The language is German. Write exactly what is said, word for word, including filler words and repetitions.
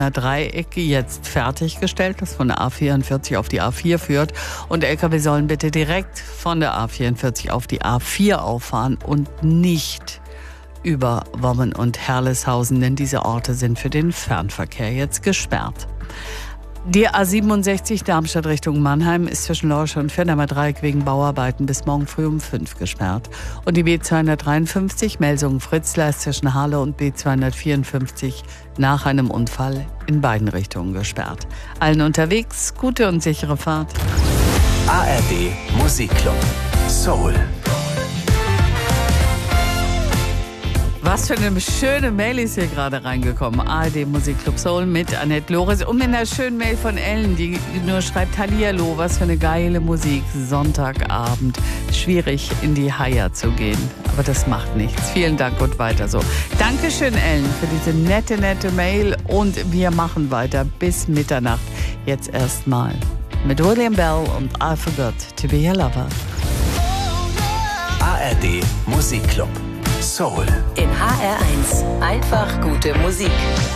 Dreieck jetzt fertiggestellt, das von der A vierundvierzig auf die A vier führt. Und L K W sollen bitte direkt von der A vierundvierzig auf die A vier auffahren und nicht über Wommen und Herleshausen, denn diese Orte sind für den Fernverkehr jetzt gesperrt. Die A siebenundsechzig Darmstadt Richtung Mannheim ist zwischen Lorsch und Viernheimer Dreieck wegen Bauarbeiten bis morgen früh um fünf gesperrt. Und die B zweihundertdreiundfünfzig Melsungen-Fritzlar ist zwischen Halle und B zweihundertvierundfünfzig nach einem Unfall in beiden Richtungen gesperrt. Allen unterwegs gute und sichere Fahrt. A R D Musikclub Soul. Was für eine schöne Mail ist hier gerade reingekommen. A R D Musikclub Soul mit Annette Loris und mit einer schönen Mail von Ellen, die nur schreibt: Hallihallo, was für eine geile Musik. Sonntagabend. Schwierig in die Haia zu gehen. Aber das macht nichts. Vielen Dank und weiter so. Dankeschön, Ellen, für diese nette, nette Mail. Und wir machen weiter bis Mitternacht. Jetzt erstmal mit William Bell und I Forgot to Be Your Lover. A R D Musikclub Soul. In H R eins. Einfach gute Musik.